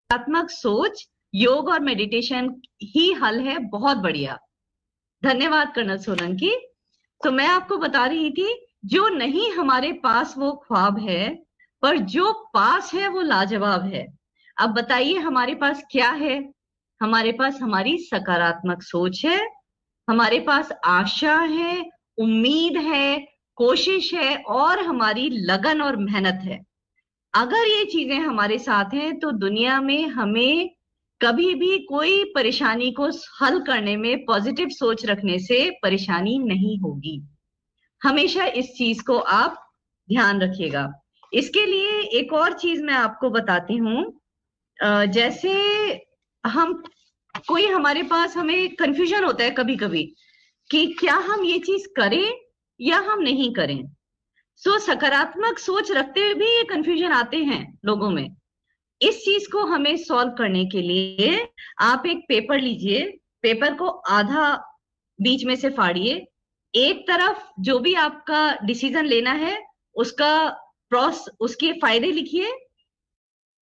सकारात्मक सोच, योग और मेडिटेशन ही हल है। बहुत बढ़िया, धन्यवाद कर्नल सोलंकी। तो मैं आपको बता रही थी, जो नहीं हमारे पास वो ख्वाब है, पर जो पास है वो लाजवाब है। अब बताइए हमारे पास क्या है? हमारे पास हमारी सकारात्मक सोच है, हमारे पास आशा है, उम्मीद है, कोशिश है और हमारी लगन और मेहनत है। अगर ये चीजें हमारे साथ हैं तो दुनिया में हमें कभी भी कोई परेशानी को हल करने में पॉजिटिव सोच रखने से परेशानी नहीं होगी। हमेशा इस चीज को आप ध्यान रखिएगा। इसके लिए एक और चीज मैं आपको बताती हूँ। जैसे हम कोई हमारे पास हमें कंफ्यूजन होता है कभी कभी कि क्या हम ये चीज करें या हम नहीं करें। सकारात्मक सोच रखते हुए भी ये कंफ्यूजन आते हैं लोगों में। इस चीज को हमें सॉल्व करने के लिए आप एक पेपर लीजिए, पेपर को आधा बीच में से फाड़िए, एक तरफ जो भी आपका डिसीजन लेना है उसका उसके फायदे लिखिए